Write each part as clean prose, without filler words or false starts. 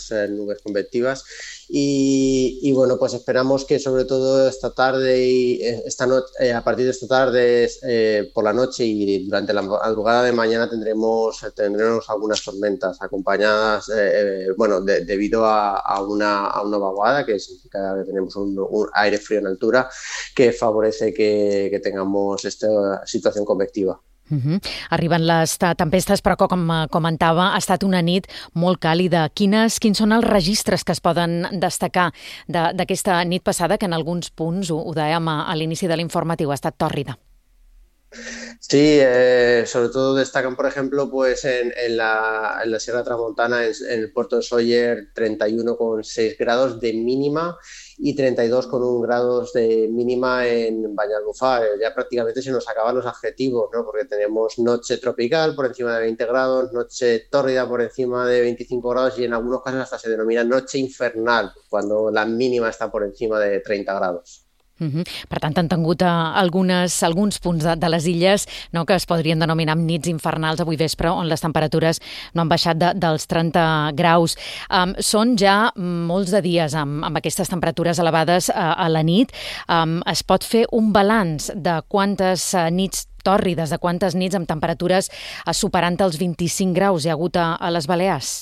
algunas nubes convectivas y bueno, pues esperamos que sobre todo esta tarde y a partir de esta tarde por la noche y durante la madrugada de mañana tendremos algunas tormentas acompañadas, debido a una vaguada, que significa que tenemos un aire frío en altura que favorece que tengamos esta situación convectiva. Arriben les tempestes, però com comentava, ha estat una nit molt càlida. Quins són els registres que es poden destacar d'aquesta nit passada, que en alguns punts, ho dèiem a l'inici de l'informatiu, ha estat tòrrida? Sí, sobre todo destacan, por ejemplo, pues en la Sierra Tramontana, en el puerto de Sóller, 31,6 grados de mínima y 32,1 grados de mínima en Banyalbufar. Ya prácticamente se nos acaban los adjetivos, ¿no? Porque tenemos noche tropical por encima de 20 grados, noche tórrida por encima de 25 grados y en algunos casos hasta se denomina noche infernal, cuando la mínima está por encima de 30 grados. Per tant, han tingut alguns punts de les illes, no, que es podrien denominar nits infernals avui vespre, on les temperatures no han baixat dels 30 graus. Són ja molts de dies amb aquestes temperatures elevades a la nit. Es pot fer un balanç de quantes nits tòrrides, de quantes nits amb temperatures superant els 25 graus hi ha hagut a les Balears?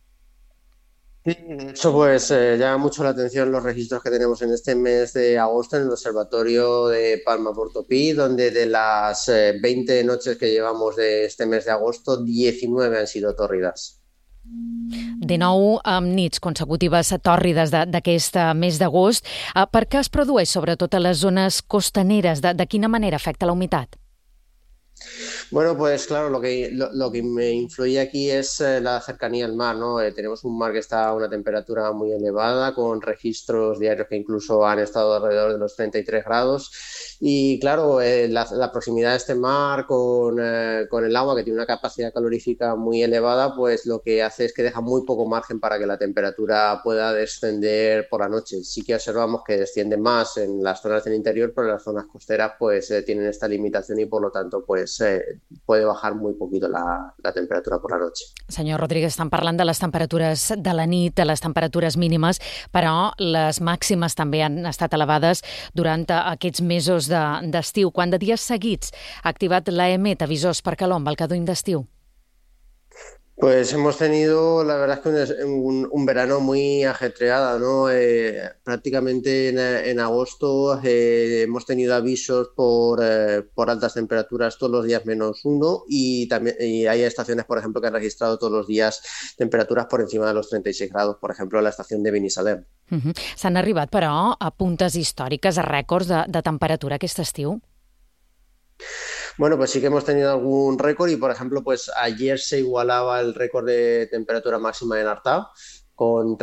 Sí, de hecho, pues llama mucho la atención los registros que tenemos en este mes de agosto en el Observatorio de Palma-Portopí, donde de las 20 noches que llevamos de este mes de agosto, 19 han sido tórridas. 19 nits consecutives tòrrides d'aquest mes d'agost. Per què es produeix, sobretot a les zones costaneres? De quina manera afecta la humitat? Bueno, pues claro, lo que me influye aquí es la cercanía al mar, ¿no? Tenemos un mar que está a una temperatura muy elevada, con registros diarios que incluso han estado alrededor de los 33 grados. Y claro, la proximidad de este mar con el agua, que tiene una capacidad calorífica muy elevada, pues lo que hace es que deja muy poco margen para que la temperatura pueda descender por la noche. Sí que observamos que desciende más en las zonas del interior, pero en las zonas costeras pues tienen esta limitación y por lo tanto pues puede bajar muy poquito la temperatura por la noche. Senyor Rodríguez, estan parlant de les temperatures de la nit, de les temperatures mínimes, però les màximes també han estat elevades durant aquests mesos d'estiu. Quant de dies seguits ha activat l'AEMET avisors per calor amb el que duim d'estiu? Pues hemos tenido, la verdad es que un verano muy ajetreado, ¿no? Prácticamente en agosto hemos tenido avisos por altas temperaturas todos los días -1 y hay estaciones, por ejemplo, que han registrado todos los días temperaturas por encima de los 36 grados, por ejemplo, la estación de Binissalem. S'han arribat, però, a puntes històriques, a rècords de temperatura aquest estiu? Bueno, pues sí que hemos tenido algún récord y, por ejemplo, pues ayer se igualaba el récord de temperatura máxima en Artà con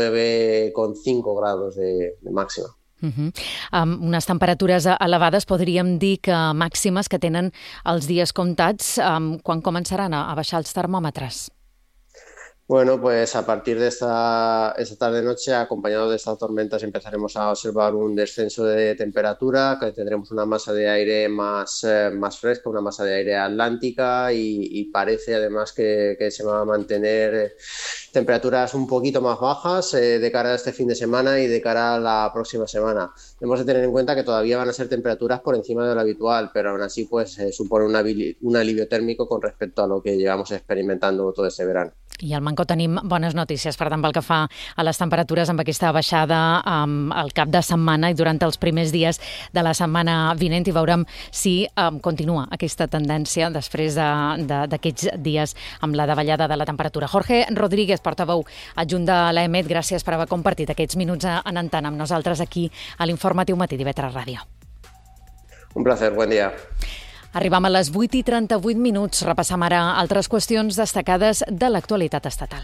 39,5 grados de máxima. Unes temperatures elevades, podríem dir que màximes que tenen els dies comptats. Quan començaran a baixar els termòmetres? Bueno, pues a partir de esta tarde-noche, acompañado de estas tormentas, empezaremos a observar un descenso de temperatura, que tendremos una masa de aire más fresca, una masa de aire atlántica y parece además que se van a mantener temperaturas un poquito más bajas de cara a este fin de semana y de cara a la próxima semana. Hemos de tener en cuenta que todavía van a ser temperaturas por encima de lo habitual, pero aún así pues supone un alivio térmico con respecto a lo que llevamos experimentando todo este verano. I al Mancó tenim bones notícies, per tant, pel que fa a les temperatures amb aquesta baixada al cap de setmana i durant els primers dies de la setmana vinent i veurem si continua aquesta tendència després d'aquests dies amb la davallada de la temperatura. Jorge Rodríguez, portaveu adjunt de l'AEMET, gràcies per haver compartit aquests minuts en antena amb nosaltres aquí a l'Informatiu Matí d'IV3 Ràdio. Un placer, buen día. Arribam a les 8:38. Repassam ara altres qüestions destacades de l'actualitat estatal.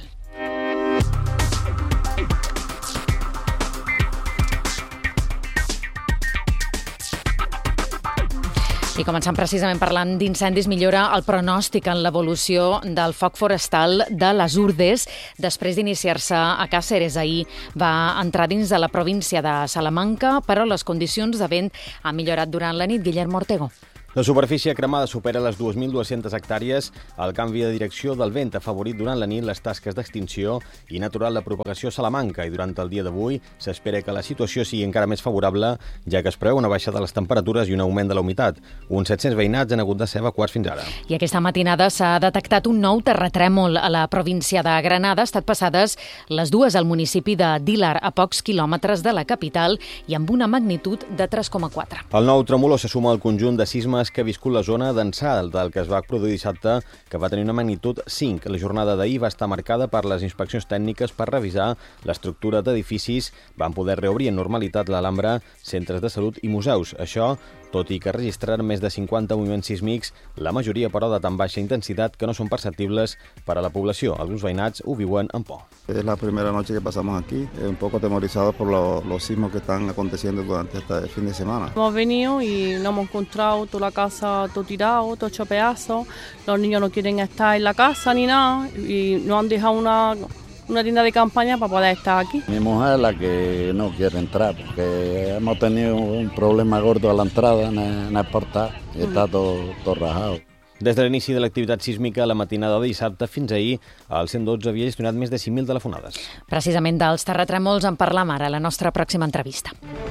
I començant precisament parlant d'incendis, millora el pronòstic en l'evolució del foc forestal de les Urdes després d'iniciar-se a Càceres. Ahir va entrar dins de la província de Salamanca, però les condicions de vent han millorat durant la nit. Guillermo Ortego. La superfície cremada supera les 2.200 hectàrees. El canvi de direcció del vent ha favorit durant la nit les tasques d'extinció i natural la propagació a Salamanca, i durant el dia d'avui s'espera que la situació sigui encara més favorable, ja que es preveu una baixada de les temperatures i un augment de la humitat. Uns 700 veïnats han hagut de ser evacuats fins ara. I aquesta matinada s'ha detectat un nou terratrèmol a la província de Granada. Ha estat passades les dues al municipi de Dílar, a pocs quilòmetres de la capital, i amb una magnitud de 3,4. El nou tremolor se suma al conjunt de sismes que ha viscut la zona d'ençà del que es va produir dissabte, que va tenir una magnitud 5. La jornada d'ahir va estar marcada per les inspeccions tècniques per revisar l'estructura d'edificis. Van poder reobrir en normalitat l'Alhambra, centres de salut i museus. Això, tot i que registraren més de 50 moviments sísmics, la majoria, però, de tan baixa intensitat que no són perceptibles per a la població. Alguns veïnats ho viuen amb por. Es la primera noche que pasamos aquí, un poco atemorizados por los sismos que están aconteciendo durante este fin de semana. Hemos venido y nos hemos encontrado toda la casa todo tirado, todo hecho pedazos. Los niños no quieren estar en la casa ni nada y nos han dejado una tienda de campaña para poder estar aquí. Mi mujer es la que no quiere entrar porque hemos tenido un problema gordo a la entrada en el portal y está todo rajado. Des de l'inici de l'activitat sísmica, la matinada de dissabte fins ahir, el 112 havia gestionat més de 5.000 telefonades. Precisament dels terratrèmols en parlam ara a la nostra pròxima entrevista.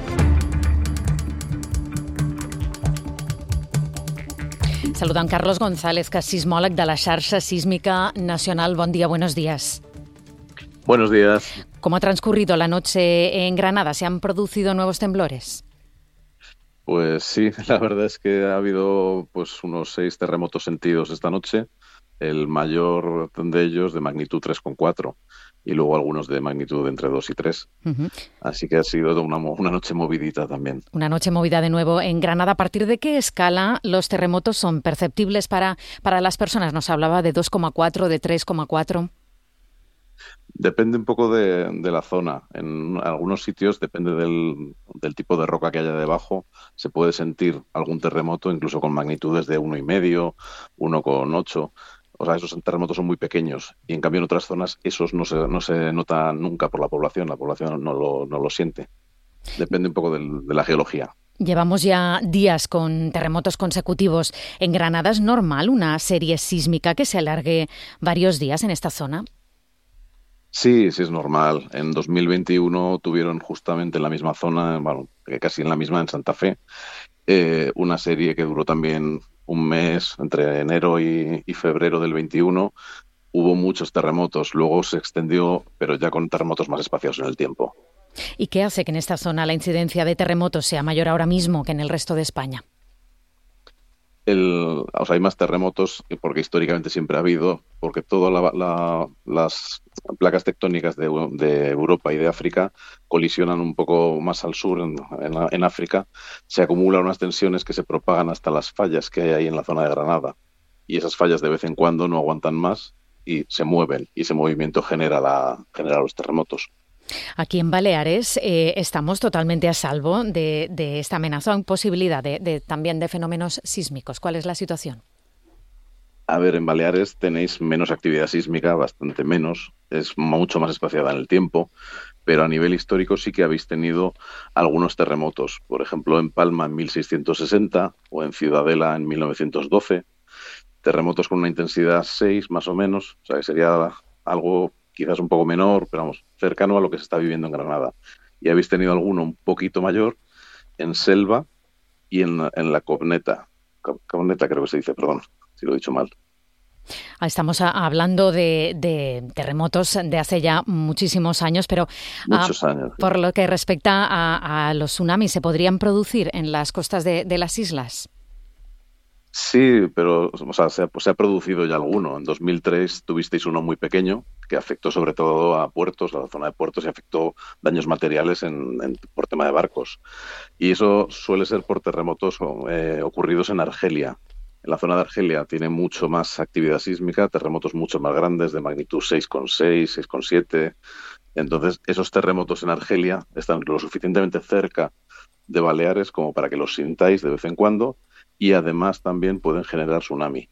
Saludant Carlos González, que és sismòleg de la xarxa sísmica nacional. Bon dia, buenos días. Buenos días. ¿Cómo ha transcurrido la noche en Granada? ¿Se han producido nuevos temblores? Pues sí, la verdad es que ha habido pues unos 6 terremotos sentidos esta noche, el mayor de ellos de magnitud 3,4 y luego algunos de magnitud entre 2 y 3. Uh-huh. Así que ha sido una noche movidita también. Una noche movida de nuevo en Granada. ¿A partir de qué escala los terremotos son perceptibles para las personas? Nos hablaba de 2,4, de 3,4. Depende un poco de la zona. En algunos sitios, depende del tipo de roca que haya debajo, se puede sentir algún terremoto, incluso con magnitudes de 1,5, 1,8. O sea, esos terremotos son muy pequeños. Y en cambio en otras zonas esos no se notan nunca por la población. La población no lo siente. Depende un poco de la geología. Llevamos ya días con terremotos consecutivos. ¿En Granada es normal una serie sísmica que se alargue varios días en esta zona? Sí, es normal. En 2021 tuvieron justamente en la misma zona, bueno, casi en la misma, en Santa Fe, una serie que duró también un mes, entre enero y febrero del 21. Hubo muchos terremotos, luego se extendió, pero ya con terremotos más espaciados en el tiempo. ¿Y qué hace que en esta zona la incidencia de terremotos sea mayor ahora mismo que en el resto de España? Hay más terremotos porque históricamente siempre ha habido, porque todas las placas tectónicas de Europa y de África colisionan un poco más al sur, en África. Se acumulan unas tensiones que se propagan hasta las fallas que hay ahí en la zona de Granada. Y esas fallas de vez en cuando no aguantan más y se mueven, y ese movimiento genera los terremotos. Aquí en Baleares estamos totalmente a salvo de esta amenaza o posibilidad también de fenómenos sísmicos. ¿Cuál es la situación? A ver, en Baleares tenéis menos actividad sísmica, bastante menos, es mucho más espaciada en el tiempo, pero a nivel histórico sí que habéis tenido algunos terremotos. Por ejemplo, en Palma en 1660 o en Ciudadela en 1912. Terremotos con una intensidad 6 más o menos, o sea que sería algo quizás un poco menor, pero vamos, cercano a lo que se está viviendo en Granada. Y habéis tenido alguno un poquito mayor en Selva y en la Cobneta. Cobneta creo que se dice, perdón, si lo he dicho mal. Estamos hablando de terremotos de hace ya muchísimos años, pero muchos años. Por lo que respecta a los tsunamis, ¿se podrían producir en las costas de las islas? Sí, pero se ha producido ya alguno. En 2003 tuvisteis uno muy pequeño que afectó sobre todo a puertos, a la zona de puertos, y afectó daños materiales por tema de barcos. Y eso suele ser por terremotos ocurridos en Argelia. En la zona de Argelia tiene mucho más actividad sísmica, terremotos mucho más grandes, de magnitud 6,6, 6,7. Entonces, esos terremotos en Argelia están lo suficientemente cerca de Baleares como para que los sintáis de vez en cuando, y además también pueden generar tsunami.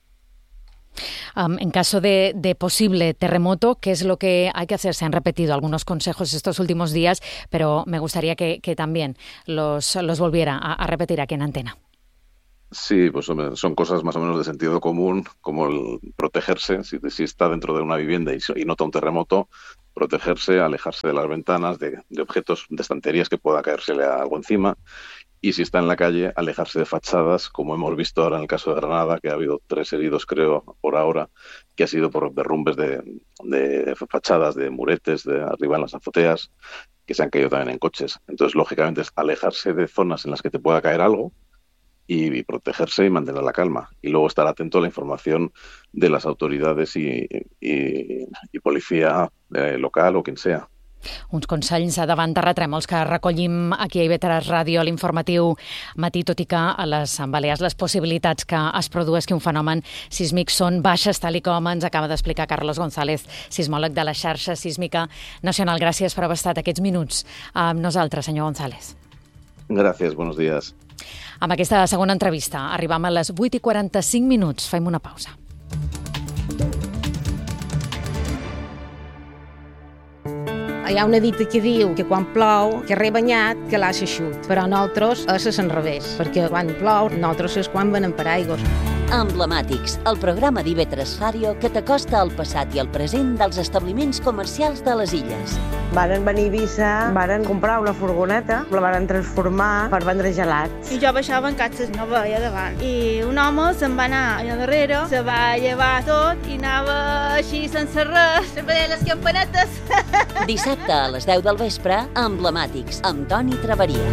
En caso de posible terremoto, ¿qué es lo que hay que hacer? Se han repetido algunos consejos estos últimos días, pero me gustaría que también los volviera a repetir aquí en Antena. Sí, pues hombre, son cosas más o menos de sentido común, como el protegerse, si está dentro de una vivienda y nota un terremoto, protegerse, alejarse de las ventanas, de objetos, de estanterías que pueda caérsele algo encima, y si está en la calle, alejarse de fachadas, como hemos visto ahora en el caso de Granada, que ha habido 3 heridos, creo, por ahora, que ha sido por derrumbes de fachadas, de muretes, de arriba en las azoteas, que se han caído también en coches. Entonces, lógicamente, es alejarse de zonas en las que te pueda caer algo, y protegerse y mantener la calma. Y luego estar atento a la información de las autoridades i policía local o quien sea. Uns consells davant de retrèmols que recollim aquí a IB3 Ràdio, a l'informatiu matí, tot i que a les Balears les possibilitats que es produeixi un fenomen sísmic són baixes, tal i com ens acaba d'explicar Carlos González, sismòleg de la xarxa sísmica nacional. Gràcies per haver estat aquests minuts amb nosaltres, senyor González. Gràcies, buenos días. Amb aquesta segona entrevista arribam a les 8:45. Fem una pausa. Hi ha una dita que diu que quan plou, que rebanyat, que l'ha eixut. Però nosaltres és l'enrevés, perquè quan plou, nosaltres és quan venem per aigües. Emblemàtics, el programa d'IB3 Ràdio que t'acosta al passat i al present dels establiments comercials de les illes. Varen venir a Eivissa, varen comprar una furgoneta, la varen transformar per vendre gelats. I jo baixava en catxes, no veia davant. I un home se'n va anar allà darrere, se va llevar tot i anava així sense res, sempre deia les campanetes. Dissabte a les 10 del vespre, Emblemàtics, amb Toni Traveria.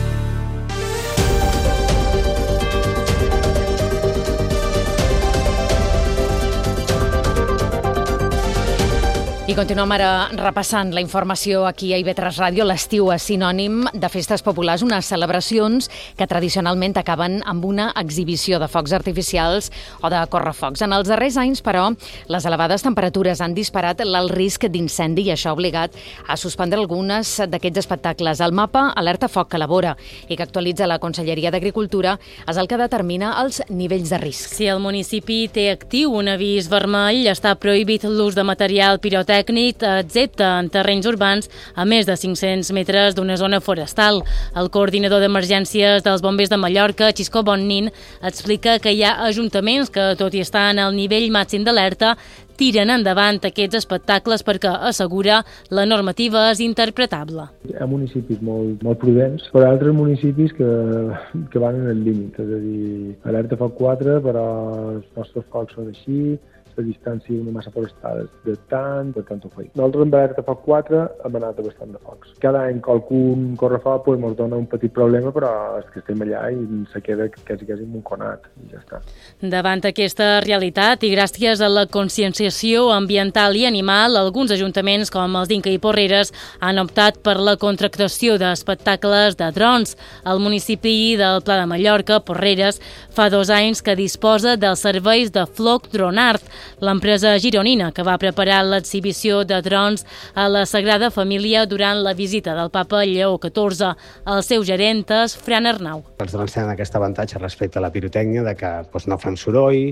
I continuem ara repassant la informació aquí a IB3 Ràdio. L'estiu és sinònim de festes populars, unes celebracions que tradicionalment acaben amb una exhibició de focs artificials o de correfocs. En els darrers anys, però, les elevades temperatures han disparat l'alt risc d'incendi i això ha obligat a suspendre algunes d'aquests espectacles. El mapa Alerta Foc que elabora i que actualitza la Conselleria d'Agricultura és el que determina els nivells de risc. Si el municipi té actiu un avís vermell, està prohibit l'ús de material pirotècnic, excepte en terrenys urbans a més de 500 metres d'una zona forestal. El coordinador d'emergències dels bombers de Mallorca, Xisco Bonnin, explica que hi ha ajuntaments que, tot i estar en el nivell màxim d'alerta, tiren endavant aquests espectacles perquè, assegura, la normativa és interpretable. Hi ha municipis molt prudents, però altres municipis que van en el límit, és a dir, alerta foc 4, però els nostres focs són així, la distància d'una massa forestal de tant, per tant ho feim. Nosaltres amb alerta foc 4 hem anat a bastant de focs. Cada any qualcun correfoc pues, ens dona un petit problema, però és que estem allà i se queda quasi amb un conat i ja està. Davant aquesta realitat i gràcies a la conscienciació ambiental i animal, alguns ajuntaments com els d'Inca i Porreres han optat per la contractació d'espectacles de drons. El municipi del Pla de Mallorca, Porreres, fa 2 anys que disposa dels serveis de Floc Dronart, l'empresa gironina que va preparar l'exhibició de drons a la Sagrada Família durant la visita del papa Lleó XIV. El seu gerent és Fran Arnau. Els drons tenen aquest avantatge respecte a la pirotècnia de que no fan soroll,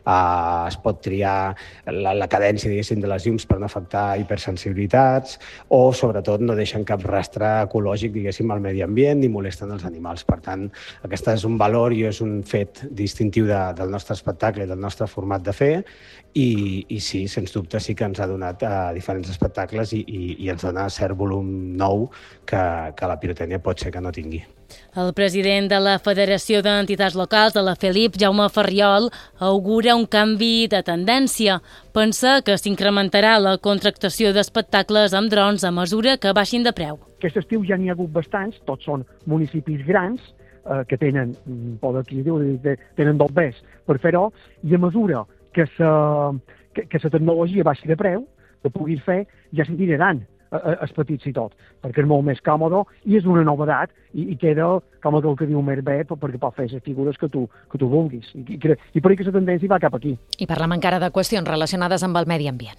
es pot triar la cadència de les llums per no afectar hipersensibilitats o, sobretot, no deixen cap rastre ecològic al medi ambient ni molesten els animals. Per tant, aquest és un valor i és un fet distintiu del nostre espectacle i del nostre format de fer. I sí, sens dubte sí que ens ha donat diferents espectacles i ens dona cert volum nou que la pirotècnia pot ser que no tingui. El president de la Federació d'Entitats Locals de la FELIP, Jaume Ferriol, augura un canvi de tendència. Pensa que s'incrementarà la contractació d'espectacles amb drons a mesura que baixin de preu. Aquest estiu ja n'hi ha hagut bastants, tots són municipis grans que tenen dobbers per fer-ho, i a mesura que la tecnologia baixi de preu, que puguis fer, ja se'n tiraran els petits i tot, perquè és molt més còmode i és una novedat i queda, com el que diu més bé, perquè pot fer les figures que tu vulguis. I per aquí la tendència va cap aquí. I parlem encara de qüestions relacionades amb el medi ambient.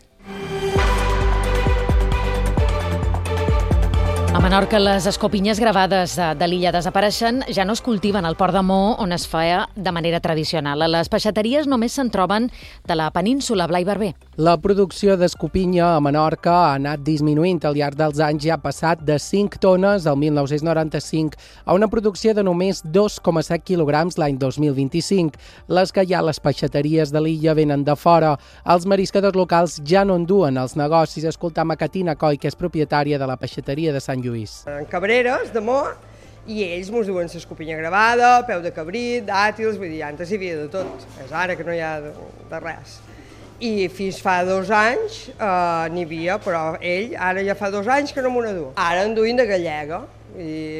A Menorca, les escopinyes gravades de l'illa desapareixen, ja no es cultiven al Port de Mo, on es feia de manera tradicional. A les peixateries només se'n troben de la península, Blai Barber. La producció d'escopinya a Menorca ha anat disminuint al llarg dels anys i ha passat de 5 tones al 1995 a una producció de només 2,7 quilograms l'any 2025. Les que hi ha a les peixateries de l'illa venen de fora. Els mariscadors locals ja no enduen els negocis. Escoltam a Catina Coll, que és propietària de la peixateria de Sant Lluís. En Cabreres, d'amor, i ells mos duen l'escopinya gravada, peu de cabrit, dàtils, vull dir, antes hi havia de tot. És ara que no hi ha de res. I fins fa 2 anys n'hi havia, però ell ara ja fa 2 anys que no m'ho n'adú. Ara en duim de gallega, i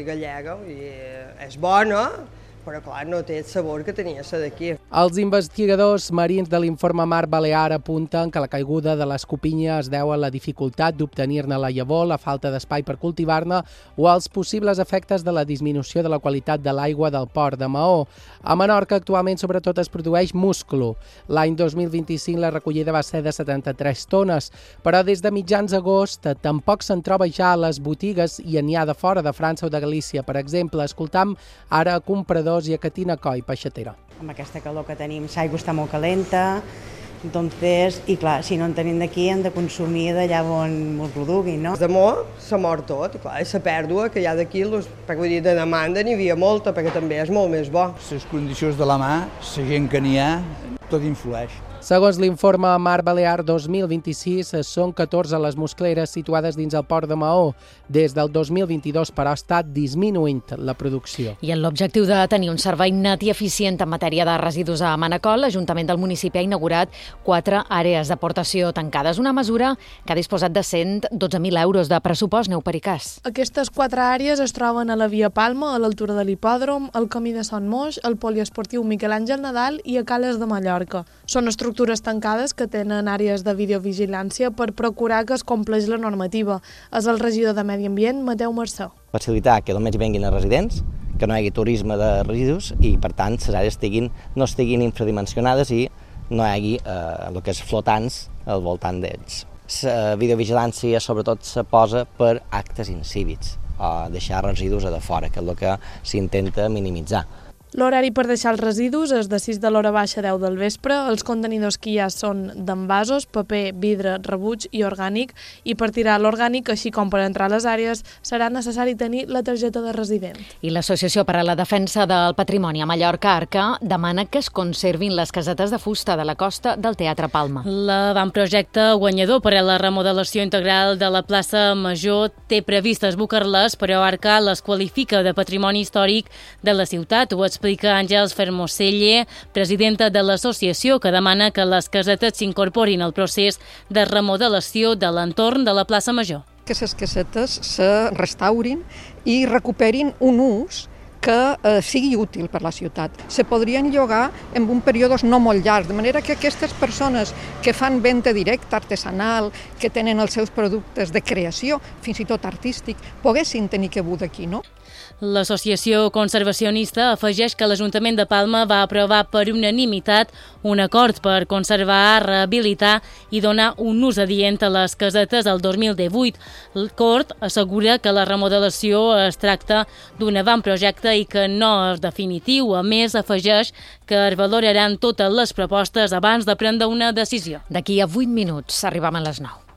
és bona, però clar, no té el sabor que tenia la d'aquí. Els investigadors marins de l'Informe Mar Balear apunten que la caiguda de l'escopinya es deu a la dificultat d'obtenir-ne la llavor, la falta d'espai per cultivar-ne o als possibles efectes de la disminució de la qualitat de l'aigua del port de Maó. A Menorca actualment sobretot es produeix musclo. L'any 2025 la recollida va ser de 73 tones, però des de mitjans d'agost tampoc se'n troba ja a les botigues i n'hi ha de fora de França o de Galícia. Per exemple, escoltam ara a compradors i a Catina Coll, peixatera. Amb aquesta calor que tenim, l'aigua està molt calenta, entonces, i clar, si no en tenim d'aquí hem de consumir d'allà on ho produguin, no? De molt s'ha mort tot, i clar, la pèrdua que hi ha d'aquí, perquè vull dir, de demanda n'hi havia molta, perquè també és molt més bo. Les condicions de la mà, la gent que n'hi ha, tot influeix. Segons l'informe Mar Balear 2026, són 14 les muscleres situades dins el port de Maó. Des del 2022, però, ha estat disminuint la producció. I en l'objectiu de tenir un servei net i eficient en matèria de residus a Manacor, l'Ajuntament del municipi ha inaugurat 4 àrees d'aportació tancades, una mesura que ha disposat de 112.000 euros de pressupost. Neu Pericàs. Aquestes 4 àrees es troben a la Via Palma, a l'altura de l'hipòdrom, al camí de Sant Moix, al poliesportiu Miquel Àngel Nadal i a Cales de Mallorca. Són estructures tancades que tenen àrees de videovigilància per procurar que es compleix la normativa. És el regidor de Medi Ambient, Mateu Marçó. Facilitar que només vinguin a residents, que no hi hagi turisme de residus i, per tant, les àrees no estiguin infradimensionades i no hi hagi el que és flotants al voltant d'ells. La videovigilància, sobretot, se posa per actes incívics, deixar residus a de fora, que és el que s'intenta minimitzar. L'horari per deixar els residus és de 6 de l'hora baixa a 10 del vespre. Els contenidors que hi ha són d'envasos, paper, vidre, rebuig i orgànic. I per tirar l'orgànic, així com per entrar a les àrees, serà necessari tenir la targeta de resident. I l'Associació per a la Defensa del Patrimoni a Mallorca, ARCA, demana que es conservin les casetes de fusta de la costa del Teatre Palma. L'avantprojecte guanyador per a la remodelació integral de la plaça Major té previst esbocar-les, però ARCA les qualifica de patrimoni històric de la ciutat. Ho explica Àngels Fermoselle, presidenta de l'associació, que demana que les casetes s'incorporin al procés de remodelació de l'entorn de la plaça Major. Que les casetes se restaurin i recuperin un ús que sigui útil per la ciutat. Se podrien llogar en un període no molt llarg, de manera que aquestes persones que fan venda directa, artesanal, que tenen els seus productes de creació, fins i tot artístic, poguessin tenir cabuda aquí, no? L'Associació Conservacionista afegeix que l'Ajuntament de Palma va aprovar per unanimitat un acord per conservar, rehabilitar i donar un ús adient a les casetes el 2018. L'acord assegura que la remodelació es tracta d'un avantprojecte i que no és definitiu. A més, afegeix que es valoraran totes les propostes abans de prendre una decisió. D'aquí a 8 minuts arribam a les 9.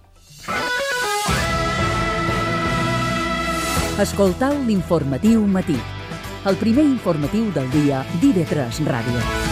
Escoltau l'informatiu matí, el primer informatiu del dia d'IV3 Ràdio.